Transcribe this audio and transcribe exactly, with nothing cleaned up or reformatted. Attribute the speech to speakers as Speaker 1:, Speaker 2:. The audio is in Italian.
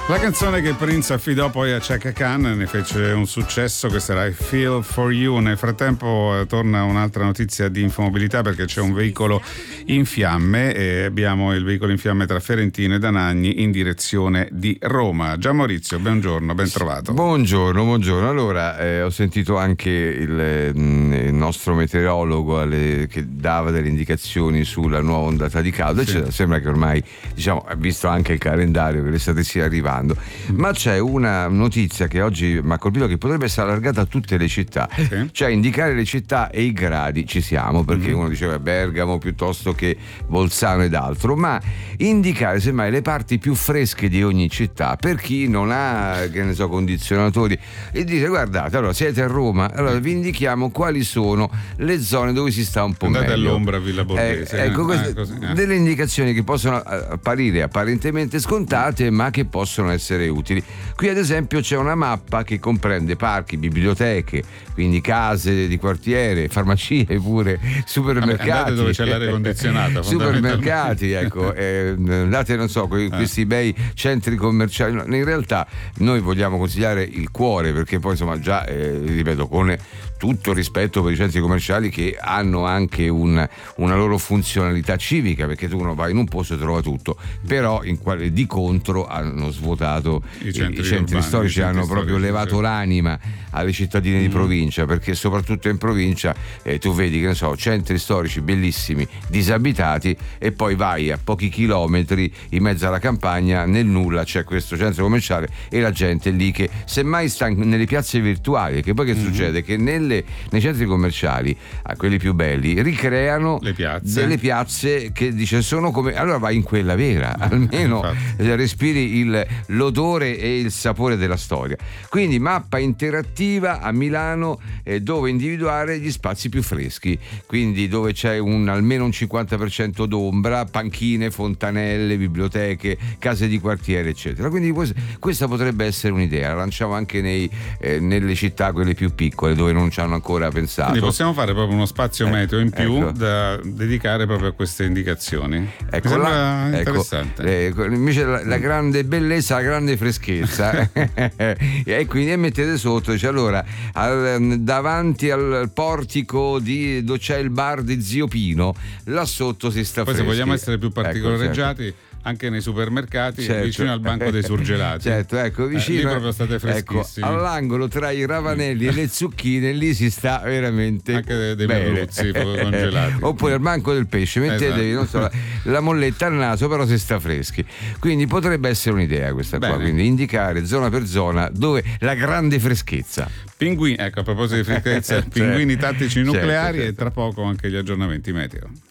Speaker 1: La canzone che Prince affidò poi a Chaka Khan ne fece un successo, questa era I Feel For You. Nel frattempo eh, torna un'altra notizia di infomobilità, perché c'è un veicolo in fiamme e abbiamo il veicolo in fiamme tra Ferentino e Danagni in direzione di Roma. Gian Maurizio, buongiorno, ben trovato.
Speaker 2: Buongiorno, buongiorno. Allora, eh, ho sentito anche il, il nostro meteorologo alle, che dava delle indicazioni sulla nuova ondata di caldo, sì. Cioè, sembra che ormai, diciamo, ha visto anche il calendario che l'estate sia arrivando. Ma c'è una notizia che oggi mi ha colpito, che potrebbe essere allargata a tutte le città, sì. Cioè indicare le città e i gradi, ci siamo, perché mm-hmm. uno diceva Bergamo piuttosto che Bolzano ed altro, ma indicare semmai le parti più fresche di ogni città per chi non ha, che ne so, condizionatori, e dire guardate, allora siete a Roma, allora vi indichiamo quali sono le zone dove si sta un po'
Speaker 1: andate
Speaker 2: meglio.
Speaker 1: all'ombra Villa Borghese,
Speaker 2: eh, ecco,
Speaker 1: eh,
Speaker 2: queste,
Speaker 1: eh, così, eh. delle
Speaker 2: indicazioni che possono apparire apparentemente scontate, ma che possono essere utili. Qui ad esempio c'è una mappa che comprende parchi, biblioteche, quindi case di quartiere, farmacie pure, supermercati.
Speaker 1: Andate dove c'è l'aria condizionata,
Speaker 2: supermercati, ecco, eh, andate, non so, questi eh. bei centri commerciali. No, in realtà noi vogliamo consigliare il cuore, perché poi insomma già, eh, ripeto, con tutto rispetto per i centri commerciali che hanno anche un, una loro funzionalità civica, perché tu uno vai in un posto e trova tutto, però in quale, di contro hanno svuotato i centri, i centri urbani, storici, i centri hanno proprio storici, levato sì. l'anima alle cittadine mm. di provincia, perché soprattutto in provincia eh, tu vedi, che ne so, centri storici bellissimi disabitati, e poi vai a pochi chilometri in mezzo alla campagna, nel nulla c'è questo centro commerciale e la gente lì che semmai sta nelle piazze virtuali, che poi che mm-hmm. succede? Che nelle nei centri commerciali, a quelli più belli, ricreano
Speaker 1: le piazze.
Speaker 2: delle piazze che dice sono come, allora vai in quella vera, almeno eh, respiri il, l'odore e il sapore della storia. Quindi mappa interattiva a Milano, eh, dove individuare gli spazi più freschi, quindi dove c'è un almeno un cinquanta per cento d'ombra, panchine, fontanelle, biblioteche, case di quartiere, eccetera. Quindi questa potrebbe essere un'idea, la lanciamo anche nei, eh, nelle città quelle più piccole, dove non ci hanno ancora pensato.
Speaker 1: Quindi possiamo fare proprio uno spazio
Speaker 2: eh,
Speaker 1: meteo in più,
Speaker 2: ecco.
Speaker 1: da dedicare proprio a queste indicazioni.
Speaker 2: Ecco,
Speaker 1: Mi sembra
Speaker 2: la,
Speaker 1: interessante.
Speaker 2: Ecco, eh, invece la, la grande bellezza, la grande freschezza e quindi mettete sotto, dice, allora al, davanti al portico di, dove c'è il bar di Zio Pino, là sotto si sta
Speaker 1: poi
Speaker 2: freschi.
Speaker 1: Se vogliamo essere più particolareggiati, ecco, certo, anche nei supermercati, certo, vicino al banco dei surgelati,
Speaker 2: certo, ecco, vicino,
Speaker 1: eh, lì proprio state freschissimi,
Speaker 2: ecco, all'angolo tra i ravanelli e le zucchine, lì si sta veramente
Speaker 1: anche dei, dei
Speaker 2: bene.
Speaker 1: merluzzi congelati,
Speaker 2: oppure al banco del pesce mettetevi, esatto, non so, la, la molletta al naso, però si sta freschi. Quindi potrebbe essere un'idea questa Bene. qua, quindi indicare zona per zona dove la grande freschezza.
Speaker 1: Pinguini, ecco, a proposito di freschezza,
Speaker 2: certo,
Speaker 1: pinguini tattici nucleari,
Speaker 2: certo, certo.
Speaker 1: E tra poco anche gli aggiornamenti meteo.